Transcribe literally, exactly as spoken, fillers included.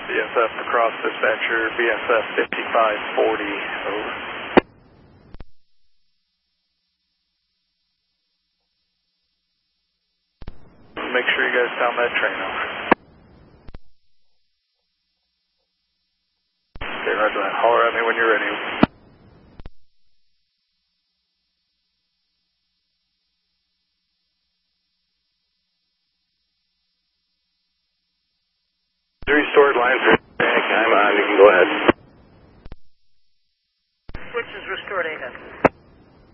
B S F across dispatcher, B S F fifty-five forty, over. Make sure you guys sound that train off. Okay, roger that. Holler at me when you're ready. Three stored lines.